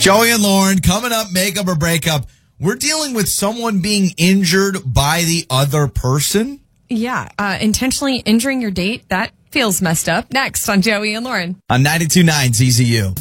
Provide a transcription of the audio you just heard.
Joey and Lauren coming up, makeup or breakup. We're dealing with someone being injured by the other person. Yeah, intentionally injuring your date, that feels messed up. Next on Joey and Lauren. On 92.9 ZZU.